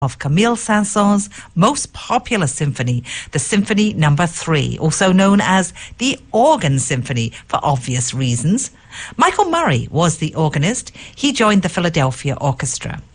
of Camille Saint-Saëns' most popular symphony, the Symphony No. 3, also known as the Organ Symphony for obvious reasons. Michael Murray was the organist. He joined the Philadelphia Orchestra.